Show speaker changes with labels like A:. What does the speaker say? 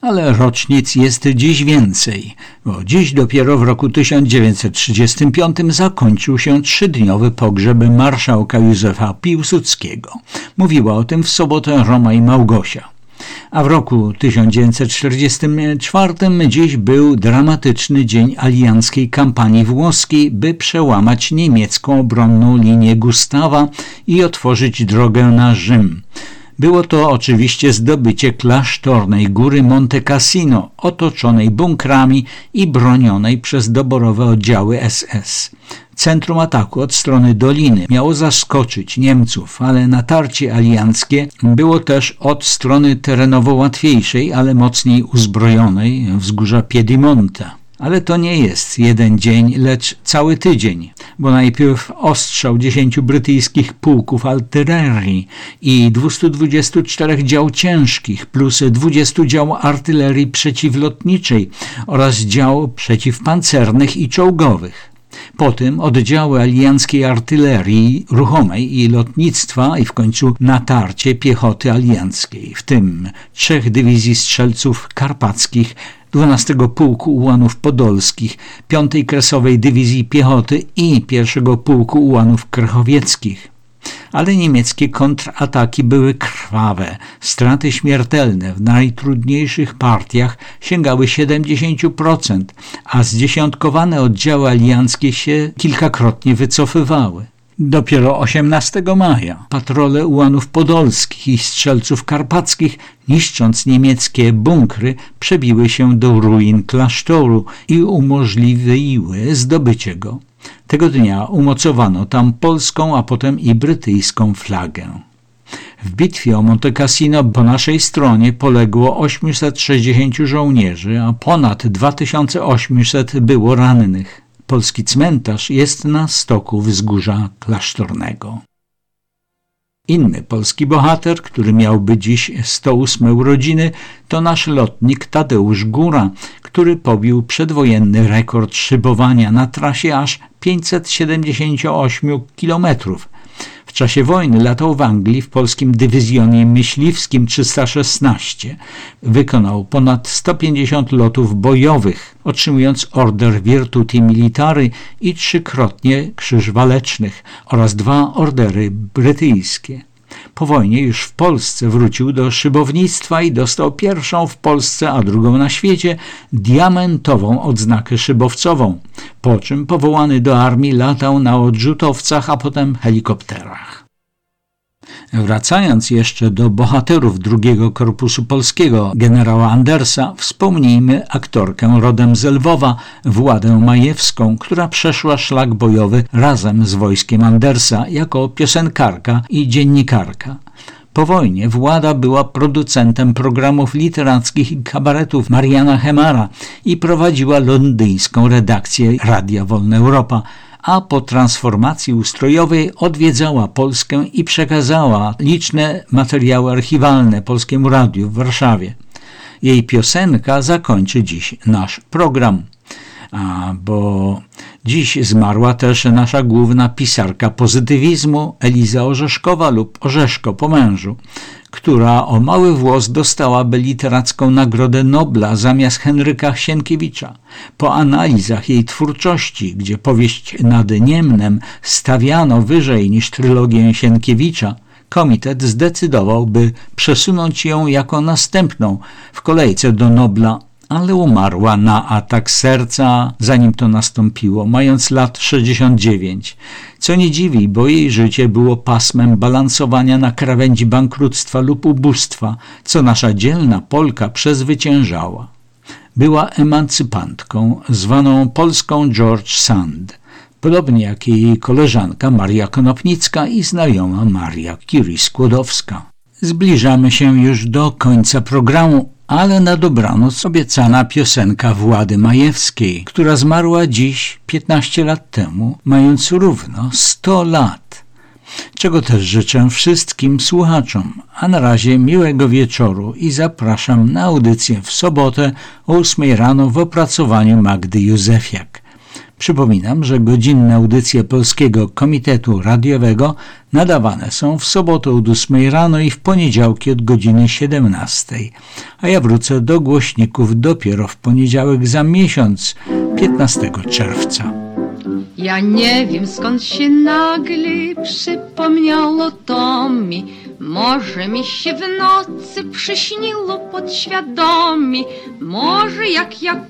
A: Ale rocznic jest dziś więcej, bo dziś dopiero w roku 1935 zakończył się 3-dniowy pogrzeb marszałka Józefa Piłsudskiego. Mówiła o tym w sobotę Roma i Małgosia. A w roku 1944 dziś był dramatyczny dzień alianckiej kampanii włoskiej, by przełamać niemiecką obronną linię Gustawa i otworzyć drogę na Rzym. Było to oczywiście zdobycie klasztornej góry Monte Cassino, otoczonej bunkrami i bronionej przez doborowe oddziały SS. Centrum ataku od strony doliny miało zaskoczyć Niemców, ale natarcie alianckie było też od strony terenowo łatwiejszej, ale mocniej uzbrojonej wzgórza Piedimonta. Ale to nie jest jeden dzień, lecz cały tydzień, bo najpierw ostrzał 10 brytyjskich pułków artylerii i 224 dział ciężkich plus 20 dział artylerii przeciwlotniczej oraz dział przeciwpancernych i czołgowych. Potem oddziały alianckiej artylerii ruchomej i lotnictwa i w końcu natarcie piechoty alianckiej, w tym 3 dywizji strzelców karpackich, 12 Pułku Ułanów Podolskich, 5 Kresowej Dywizji Piechoty i 1 Pułku Ułanów Krechowieckich. Ale niemieckie kontrataki były krwawe, straty śmiertelne w najtrudniejszych partiach sięgały 70%, a zdziesiątkowane oddziały alianckie się kilkakrotnie wycofywały. Dopiero 18 maja patrole Ułanów Podolskich i strzelców karpackich, niszcząc niemieckie bunkry, przebiły się do ruin klasztoru i umożliwiły zdobycie go. Tego dnia umocowano tam polską, a potem i brytyjską flagę. W bitwie o Monte Cassino po naszej stronie poległo 860 żołnierzy, a ponad 2800 było rannych. Polski cmentarz jest na stoku wzgórza klasztornego. Inny polski bohater, który miałby dziś 108 urodziny, to nasz lotnik Tadeusz Góra, który pobił przedwojenny rekord szybowania na trasie aż 578 km. W czasie wojny latał w Anglii w polskim dywizjonie myśliwskim 316. Wykonał ponad 150 lotów bojowych, otrzymując order Virtuti Militari i 3-krotnie Krzyż Walecznych oraz 2 ordery brytyjskie. Po wojnie już w Polsce wrócił do szybownictwa i dostał pierwszą w Polsce, a drugą na świecie diamentową odznakę szybowcową, po czym powołany do armii latał na odrzutowcach, a potem helikopterach. Wracając jeszcze do bohaterów II Korpusu Polskiego, generała Andersa, wspomnijmy aktorkę rodem z Lwowa, Władę Majewską, która przeszła szlak bojowy razem z wojskiem Andersa jako piosenkarka i dziennikarka. Po wojnie Włada była producentem programów literackich i kabaretów Mariana Hemara i prowadziła londyńską redakcję Radia Wolna Europa, a po transformacji ustrojowej odwiedzała Polskę i przekazała liczne materiały archiwalne Polskiemu Radiu w Warszawie. Jej piosenka zakończy dziś nasz program. Bo dziś zmarła też nasza główna pisarka pozytywizmu Eliza Orzeszkowa lub Orzeszko po mężu, która o mały włos dostałaby literacką Nagrodę Nobla zamiast Henryka Sienkiewicza. Po analizach jej twórczości, gdzie powieść Nad Niemnem stawiano wyżej niż trylogię Sienkiewicza, komitet zdecydował, by przesunąć ją jako następną w kolejce do Nobla, ale umarła na atak serca, zanim to nastąpiło, mając lat 69. Co nie dziwi, bo jej życie było pasmem balansowania na krawędzi bankructwa lub ubóstwa, co nasza dzielna Polka przezwyciężała. Była emancypantką, zwaną polską George Sand, podobnie jak jej koleżanka Maria Konopnicka i znajoma Maria Curie-Skłodowska. Zbliżamy się już do końca programu, ale na dobranoc obiecana piosenka Włady Majewskiej, która zmarła dziś 15 lat temu, mając równo 100 lat. Czego też życzę wszystkim słuchaczom, a na razie miłego wieczoru i zapraszam na audycję w sobotę o 8 rano w opracowaniu Magdy Józefiak. Przypominam, że godzinne audycje Polskiego Komitetu Radiowego nadawane są w sobotę od 8 rano i w poniedziałki od godziny 17. A ja wrócę do głośników dopiero w poniedziałek za miesiąc, 15 czerwca.
B: Ja nie wiem, skąd się nagle przypomniało to mi. Może mi się w nocy przyśniło podświadomie. Może jak ja